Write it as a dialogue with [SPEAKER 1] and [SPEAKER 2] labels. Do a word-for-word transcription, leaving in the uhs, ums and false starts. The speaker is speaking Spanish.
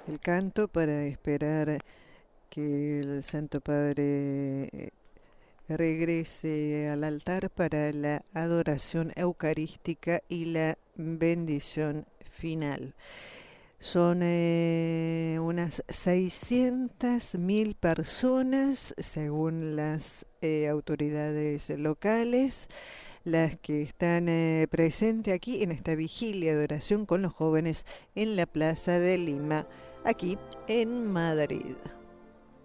[SPEAKER 1] el canto para esperar que el Santo Padre eh, regrese al altar para la adoración eucarística y la bendición final. Son eh, unas seiscientas mil personas, según las eh, autoridades locales, las que están eh, presentes aquí en esta vigilia de oración con los jóvenes en la Plaza de Lima, aquí en Madrid.